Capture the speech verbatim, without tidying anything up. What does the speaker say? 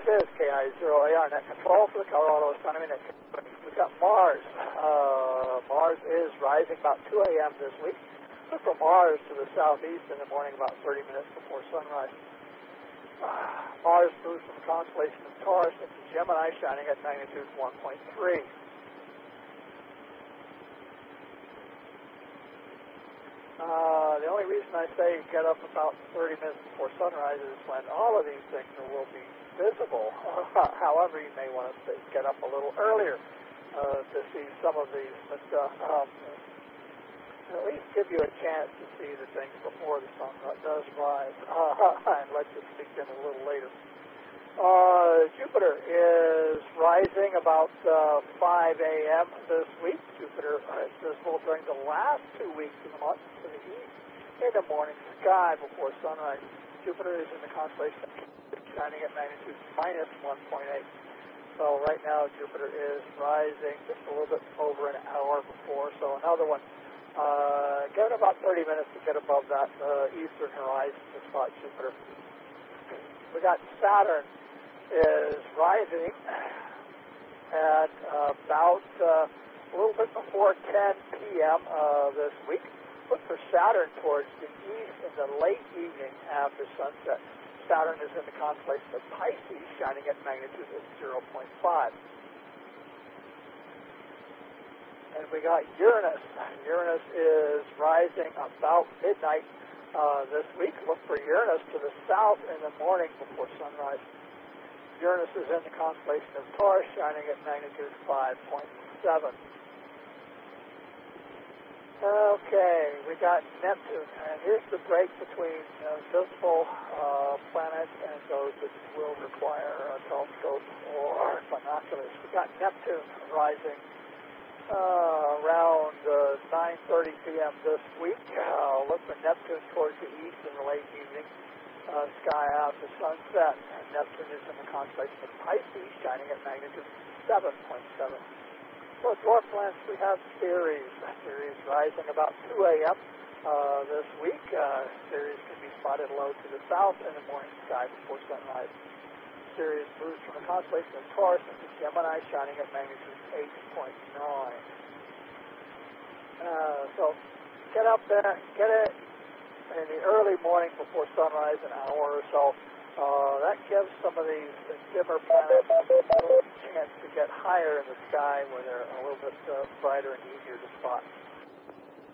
This is K I zero A R net control for the Colorado Astronomy Network. We've got Mars. Uh, Mars is rising about two A M this week. Look for Mars to the southeast in the morning about thirty minutes before sunrise. Uh, Mars moves from the constellation of Taurus into Gemini, shining at magnitude one point three. Uh, the only reason I say get up about thirty minutes before sunrise is when all of these things will be visible. However, you may want to get up a little earlier uh, to see some of these, but uh, um, at least give you a chance to see the things before the sun does rise, uh, and let you speak them a little later. Uh, Jupiter is rising about uh, five A M this week. Jupiter is visible during the last two weeks of the month to the east in the morning sky before sunrise. Jupiter is in the constellation shining at magnitude minus one point eight. So right now Jupiter is rising just a little bit over an hour before. So another one. Uh, give it about thirty minutes to get above that uh, eastern horizon to spot Jupiter. We got Saturn is rising at uh, about uh, a little bit before ten P M Uh, this week. Look for Saturn towards the east in the late evening after sunset. Saturn is in the constellation of Pisces, shining at magnitude of zero point five. And we got Uranus. Uranus is rising about midnight uh, this week. Look for Uranus to the south in the morning before sunrise. Uranus is in the constellation of Taurus, shining at magnitude five point seven. Okay, we got Neptune, and here's the break between uh, visible uh, planets and those that will require a telescope or binoculars. We got Neptune rising uh, around uh, nine thirty P M this week. Uh, look for Neptune towards the east in the late evening uh, sky after sunset. Neptune is in the constellation of Pisces, shining at magnitude seven point seven. For dwarf planets, we have Ceres. Ceres rising about two A M uh, this week. Uh, Ceres can be spotted low to the south in the morning sky before sunrise. Ceres moves from the constellation of Taurus into Gemini, shining at magnitude eight point nine. Uh, so get up there, get it in the early morning before sunrise, an hour or so. Uh, that gives some of these dimmer planets a little chance to get higher in the sky where they're a little bit uh, brighter and easier to spot.